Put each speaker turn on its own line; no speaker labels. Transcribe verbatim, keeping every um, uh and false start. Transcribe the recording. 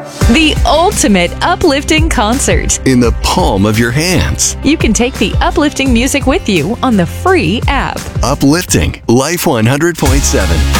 The ultimate uplifting concert.
In the palm of your hands.
You can take the uplifting music with you on the free app.
Uplifting Life one hundred point seven.